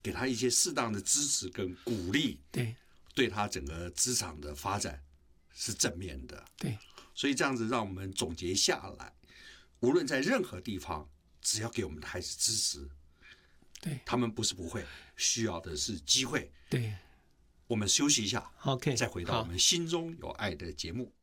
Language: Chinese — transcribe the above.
给他一些适当的支持跟鼓励，对他整个职场的发展是正面的。 对， 所以这样子让我们总结下来，无论在任何地方，只要给我们的孩子支持， 对， 他们不是不会，需要的是机会。 对， 我们休息一下 OK， 再回到我们心中有爱的节目。